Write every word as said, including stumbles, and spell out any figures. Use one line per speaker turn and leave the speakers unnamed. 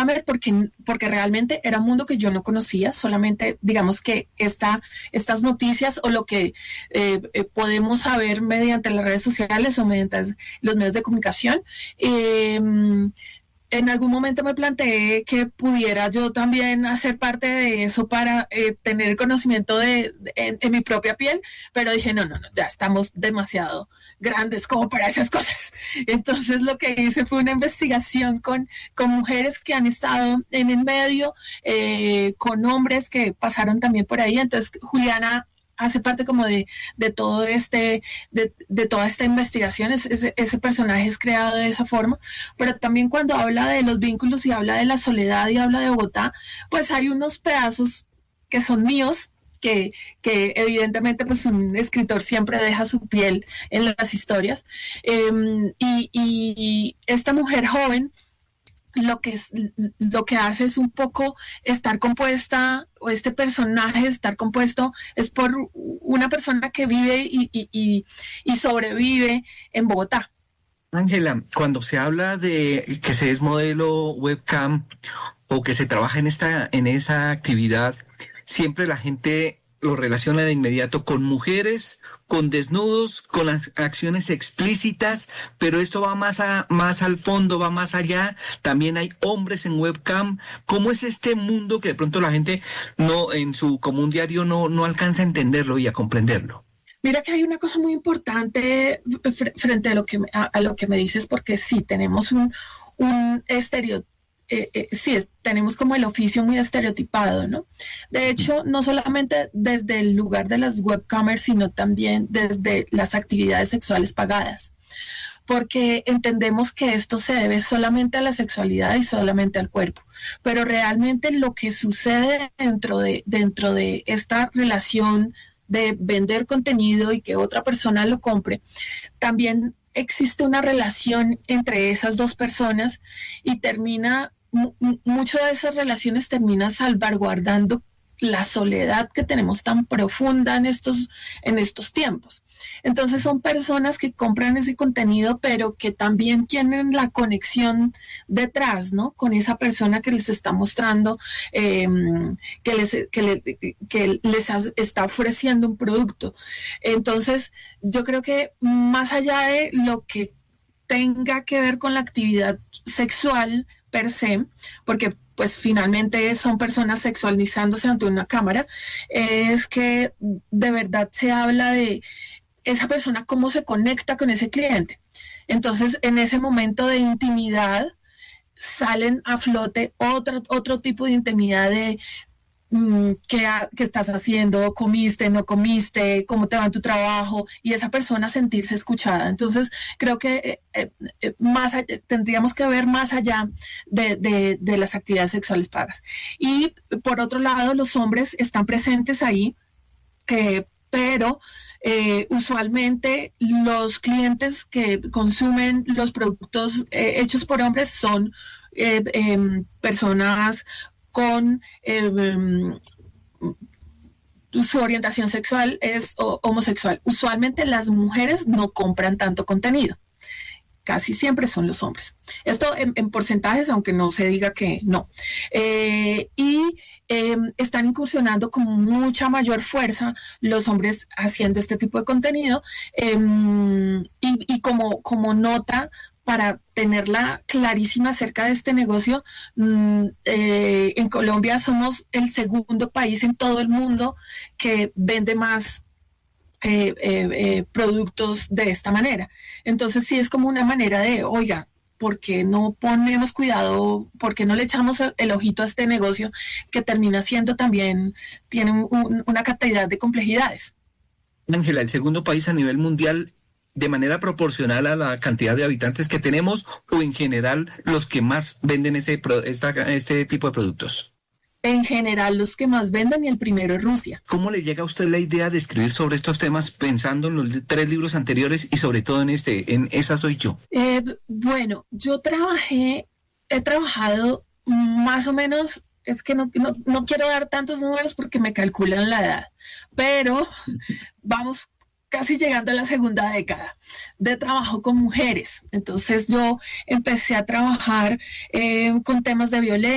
webcamer porque, porque realmente era un mundo que yo no conocía, solamente digamos que esta, estas noticias o lo que eh, eh, podemos saber mediante las redes sociales o mediante los medios de comunicación. Eh, En algún momento me planteé que pudiera yo también hacer parte de eso para eh, tener conocimiento de, de en, en mi propia piel, pero dije, no, no, no, ya estamos demasiado grandes como para esas cosas. Entonces lo que hice fue una investigación con, con mujeres que han estado en el medio, eh, con hombres que pasaron también por ahí. Entonces Juliana hace parte como de, de todo este, de, de toda esta investigación. Ese, ese personaje es creado de esa forma, pero también cuando habla de los vínculos y habla de la soledad y habla de Bogotá, pues hay unos pedazos que son míos, que, que evidentemente pues un escritor siempre deja su piel en las historias, eh, y, y esta mujer joven lo que es, lo que hace es un poco estar compuesta, o este personaje estar compuesto es por una persona que vive y, y, y, y sobrevive en Bogotá.
Ángela, cuando se habla de que se es modelo webcam o que se trabaja en esta, en esa actividad, siempre la gente lo relaciona de inmediato con mujeres, con desnudos, con acciones explícitas, pero esto va más a, más al fondo, va más allá. También hay hombres en webcam. ¿Cómo es este mundo que de pronto la gente no, en su común diario no, no alcanza a entenderlo y a comprenderlo?
Mira que hay una cosa muy importante frente a lo que, a, a lo que me dices, porque sí, tenemos un, un estereotipo. Eh, eh, sí, es, tenemos como el oficio muy estereotipado, ¿no? De hecho, no solamente desde el lugar de las webcamers, sino también desde las actividades sexuales pagadas, porque entendemos que esto se debe solamente a la sexualidad y solamente al cuerpo, pero realmente lo que sucede dentro de, dentro de esta relación de vender contenido y que otra persona lo compre, también existe una relación entre esas dos personas y termina muchas de esas relaciones terminan salvaguardando la soledad que tenemos tan profunda en estos, en estos tiempos. Entonces son personas que compran ese contenido, pero que también tienen la conexión detrás, ¿no? Con esa persona que les está mostrando, eh, que les, que, le, que les está ofreciendo un producto. Entonces yo creo que más allá de lo que tenga que ver con la actividad sexual per se, porque pues finalmente son personas sexualizándose ante una cámara, es que de verdad se habla de esa persona, cómo se conecta con ese cliente. Entonces, en ese momento de intimidad, salen a flote otro, otro tipo de intimidad de ¿Qué, ¿qué estás haciendo? ¿Comiste? ¿No comiste? ¿Cómo te va en tu trabajo? Y esa persona sentirse escuchada. Entonces, creo que eh, eh, más allá, tendríamos que ver más allá de, de, de las actividades sexuales pagas. Y por otro lado, los hombres están presentes ahí, eh, pero eh, usualmente los clientes que consumen los productos eh, hechos por hombres son eh, eh, personas con eh, su orientación sexual es homosexual. Usualmente las mujeres no compran tanto contenido. Casi siempre son los hombres. Esto en, en porcentajes, aunque no se diga que no. Eh, y eh, están incursionando con mucha mayor fuerza los hombres haciendo este tipo de contenido. Eh, y, y como, como nota, para tenerla clarísima acerca de este negocio, eh, en Colombia somos el segundo país en todo el mundo que vende más eh, eh, eh, productos de esta manera. Entonces sí es como una manera de, oiga, ¿por qué no ponemos cuidado? ¿Por qué no le echamos el, el ojito a este negocio que termina siendo también, tiene un, una cantidad de complejidades?
Ángela, el segundo país a nivel mundial de manera proporcional a la cantidad de habitantes que tenemos, o en general los que más venden ese esta, este tipo de productos?
En general los que más venden, y el primero es Rusia.
¿Cómo le llega a usted la idea de escribir sobre estos temas pensando en los tres libros anteriores y sobre todo en este, en Esa Soy Yo?
Eh, bueno, yo trabajé, he trabajado más o menos, es que no, no, no quiero dar tantos números porque me calculan la edad, pero vamos casi llegando a la segunda década de trabajo con mujeres. Entonces yo empecé a trabajar eh, con temas de violencia,